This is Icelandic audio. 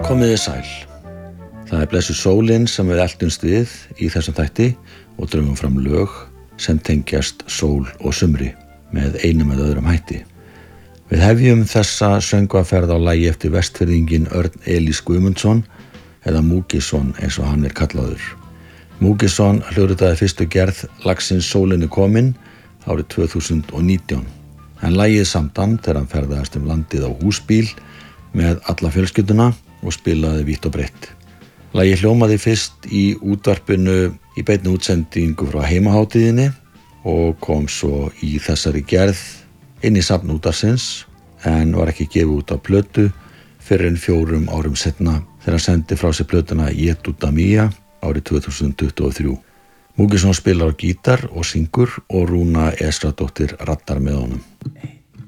Komiði sæl. Það blessuð sólin sem við eltumst við í þessum þætti og drögum fram lög sem tengjast sól og sumri með einum eða öðrum hætti. Við hefjum þessa söngvaferð á lagi eftir Vestfirðinginn Örn Elís Guðmundsson eða Múkisson eins og hann kallaður. Múkisson hljóðritaði fyrstu gerð lagsins Sólin komin árið 2019. En lagið samdam þegar hann ferðaðist landið á húsbíl með alla fjölskylduna og spilaði vítt og breitt. Lagið hljómaði fyrst í útvarpinu í beinni útsendingu frá heimahátíðinni og kom svo í þessari gerð inn í safn útvarpsins en var ekki gefið út á plötu fyrr en 4 árum seinna þegar hann sendi frá sér plötuna Jedúta Mía árið 2023. Múkisson spilar á gítar og syngur og Rúna Esradóttir rattar með honum.